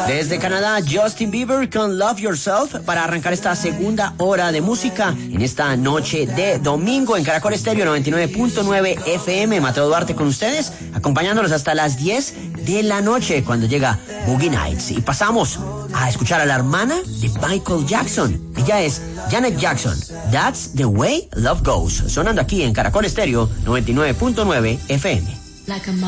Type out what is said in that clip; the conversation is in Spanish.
Desde Canadá, Justin Bieber con Love Yourself para arrancar esta segunda hora de música en esta noche de domingo en Caracol Estéreo 99.9 FM. Mateo Duarte con ustedes, acompañándolos hasta las 10 de la noche cuando llega Boogie Nights. Y pasamos a escuchar a la hermana de Michael Jackson. Ella es Janet Jackson. That's the way love goes. Sonando aquí en Caracol Estéreo 99.9 FM.